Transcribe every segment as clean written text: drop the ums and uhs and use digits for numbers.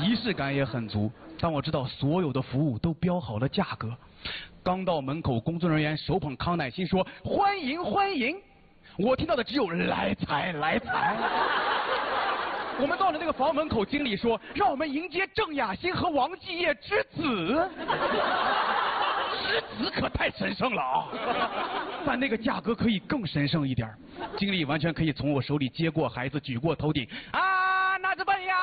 仪式感也很足。当我知道所有的服务都标好了价格，刚到门口，工作人员手捧康乃馨说欢迎欢迎，我听到的只有来财来财。我们到了那个房门口，经理说让我们迎接郑雅欣和王继业之子。之子可太神圣了啊！但那个价格可以更神圣一点，经理完全可以从我手里接过孩子，举过头顶啊，那是笨呀！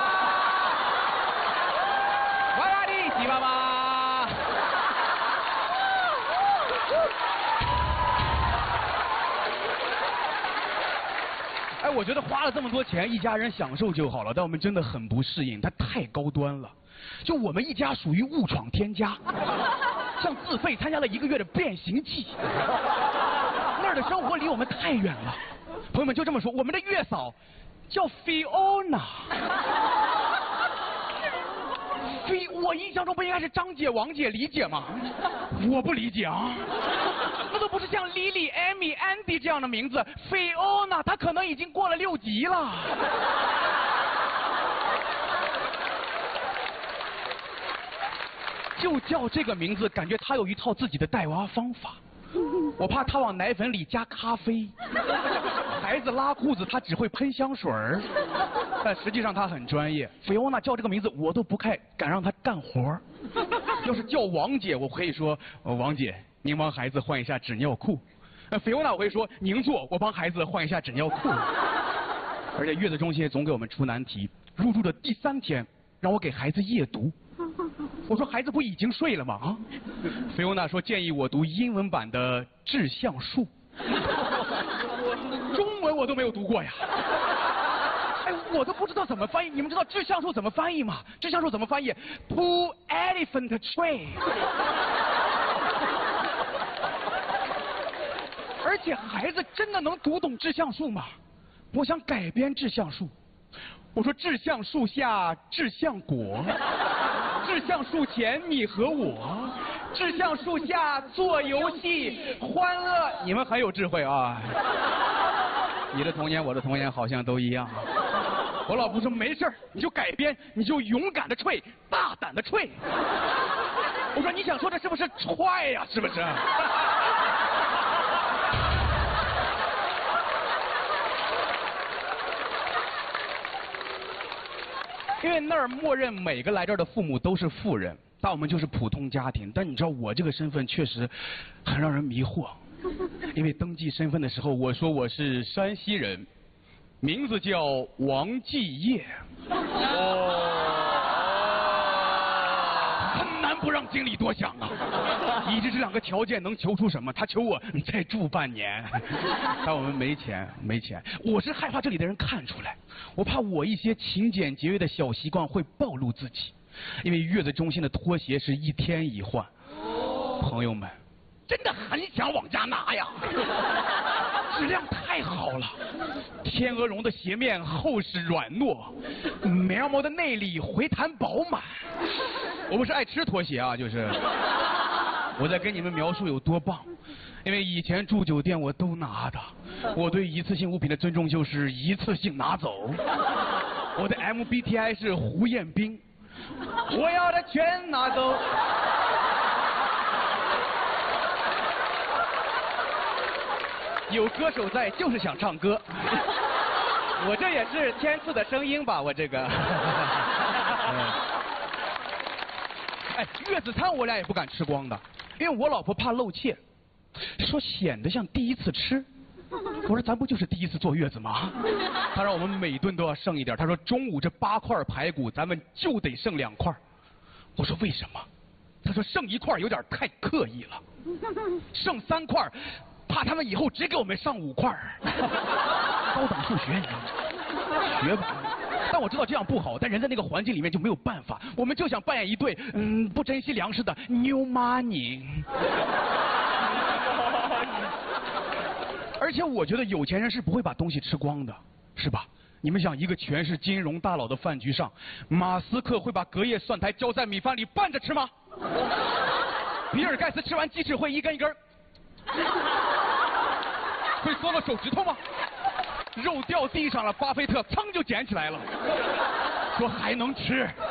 我呀的喜爸爸。哎，我觉得花了这么多钱，一家人享受就好了，但我们真的很不适应，它太高端了。就我们一家属于误闯天家。像自费参加了1个月的变形记，那儿的生活离我们太远了。朋友们就这么说，我们的月嫂叫 Fiona。我印象中不应该是张姐、王姐、李姐吗？我不理解啊，那都不是像 Lily、Amy、Andy 这样的名字 ，Fiona 她可能已经过了6级了。就叫这个名字，感觉他有一套自己的带娃方法。我怕他往奶粉里加咖啡，孩子拉裤子他只会喷香水儿，但实际上他很专业。菲欧娜叫这个名字，我都不敢让他干活。要是叫王姐，我可以说王姐，您帮孩子换一下纸尿裤。菲欧娜我会说您坐，我帮孩子换一下纸尿裤。而且月子中心总给我们出难题，入住的第3天让我给孩子夜读。我说孩子不已经睡了吗？啊，菲欧娜说建议我读英文版的《致橡树》，中文我都没有读过呀。哎，我都不知道怎么翻译。你们知道致橡树怎么翻译吗？致橡树怎么翻译 ？To elephant tree。而且孩子真的能读懂致橡树吗？我想改编致橡树。我说致橡树下致橡果，致橡树前你和我，致橡树下做游戏欢乐。你们很有智慧啊！你的童年我的童年好像都一样。我老婆说没事儿，你就改编，你就勇敢的吹，大胆的吹。我说你想说的是不是踹呀？是不是？因为那儿默认每个来这儿的父母都是富人，但我们就是普通家庭。但你知道我这个身份确实很让人迷惑，因为登记身份的时候我说我是山西人，名字叫王继业。很难不让经理多想啊！已知这2个条件能求出什么？他求我再住半年，但我们没钱，没钱。我是害怕这里的人看出来，我怕我一些勤俭节约的小习惯会暴露自己，因为月子中心的拖鞋是1天1换。朋友们，真的很想往家拿呀！质量太好了，天鹅绒的鞋面厚实软糯，棉毛的内里回弹饱满。我不是爱吃拖鞋啊，就是我在跟你们描述有多棒，因为以前住酒店我都拿的。我对一次性物品的尊重就是一次性拿走。我的 MBTI 是胡彦斌，我要的全拿走。有歌手在，就是想唱歌。我这也是天赐的声音吧，我这个。哎，月子餐我俩也不敢吃光的，因为我老婆怕露怯，说显得像第一次吃。我说咱不就是第一次坐月子吗？她让我们每顿都要剩一点，她说中午这8块排骨咱们就得剩2块。我说为什么？她说剩1块有点太刻意了，剩3块怕他们以后只给我们上5块。高等数学，你知道吗？学吧。但我知道这样不好，但人在那个环境里面就没有办法。我们就想扮演一对不珍惜粮食的 new money。而且我觉得有钱人是不会把东西吃光的，是吧？你们想，一个全是金融大佬的饭局上，马斯克会把隔夜蒜苔浇在米饭里拌着吃吗？比尔盖茨吃完鸡翅会一根一根会缩了手指头吗？肉掉地上了，巴菲特噌就捡起来了，说还能吃。